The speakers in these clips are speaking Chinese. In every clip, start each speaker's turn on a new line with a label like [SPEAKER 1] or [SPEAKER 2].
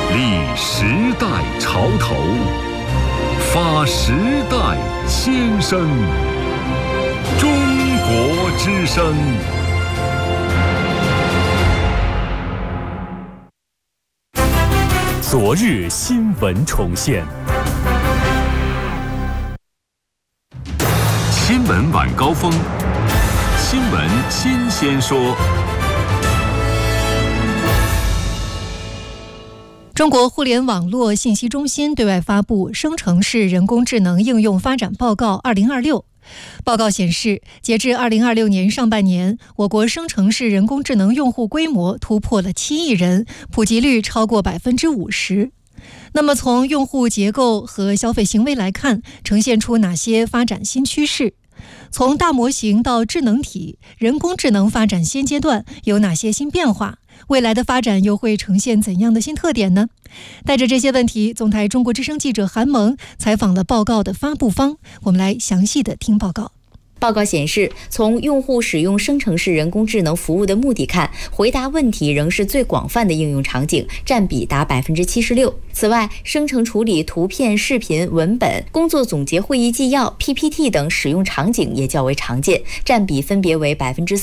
[SPEAKER 1] 立时代潮头，发时代先声。中国之声。昨日新闻重现。新闻晚高峰，新闻新鲜说。
[SPEAKER 2] 中国互联网络信息中心对外发布《生成式人工智能应用发展报告2026》。报告显示，截至2026年上半年，我国生成式人工智能用户规模突破了7亿人，普及率超过50%。那么从用户结构和消费行为来看，呈现出哪些发展新趋势？从大模型到智能体，人工智能发展现阶段有哪些新变化？未来的发展又会呈现怎样的新特点呢？带着这些问题，总台中国之声记者韩萌采访了报告的发布方，我们来详细的听报告。
[SPEAKER 3] 报告显示，从用户使用生成式人工智能服务的目的看，回答问题仍是最广泛的应用场景，占比达76%。此外，生成处理图片、视频、文本、工作总结会议纪要、PPT 等使用场景也较为常见，占比分别为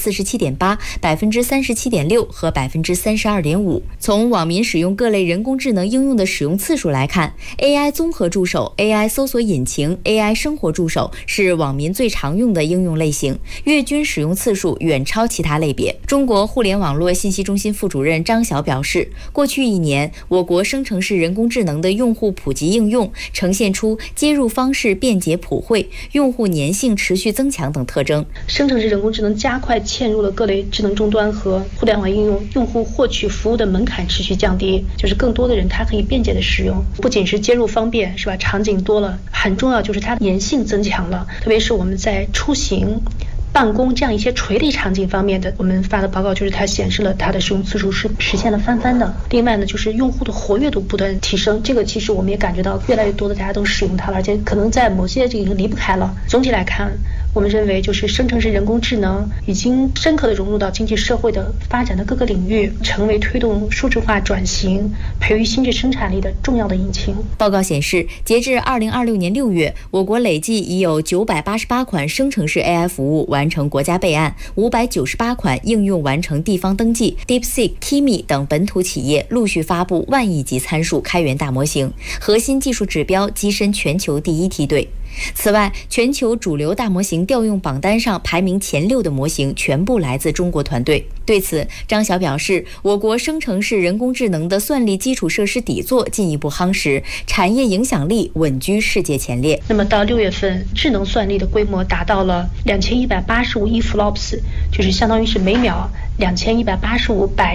[SPEAKER 3] 47.8%、37.6%和32.5%。从网民使用各类人工智能应用的使用次数来看， AI 综合助手、AI 搜索引擎、AI 生活助手是网民最常用的应用类型，月均使用次数远超其他类别。中国互联网络信息中心副主任张晓表示，过去1年，我国生成式人工智能的用户普及应用呈现出接入方式便捷普惠、用户粘性持续增强等特征。
[SPEAKER 4] 生成式人工智能加快嵌入了各类智能终端和互联网应用，用户获取服务的门槛持续降低，就是更多的人他可以便捷的使用。不仅是接入方便，是吧？场景多了，很重要就是它粘性增强了，特别是我们在出行、办公这样一些垂类场景方面的，我们发的报告就是它显示了它的使用次数是实现了翻番的。另外呢，就是用户的活跃度不断提升，这个其实我们也感觉到越来越多的大家都使用它了，而且可能在某些这个已经离不开了。总体来看，我们认为就是生成式人工智能已经深刻地融入到经济社会的发展的各个领域，成为推动数字化转型、培育新质生产力的重要的引擎。
[SPEAKER 3] 报告显示，截至2026年6月，我国累计已有988款生成式 AI 服务完成国家备案，598款应用完成地方登记。DeepSeek、Kimi 等本土企业陆续发布万亿级参数开源大模型，核心技术指标跻身全球第1梯队。此外，全球主流大模型调用榜单上排名前6的模型全部来自中国团队。对此，张晓表示，我国生成式人工智能的算力基础设施底座进一步夯实，产业影响力稳居世界前列。
[SPEAKER 4] 那么到6月份，智能算力的规模达到了2185亿 flops， 就是相当于是每秒2185百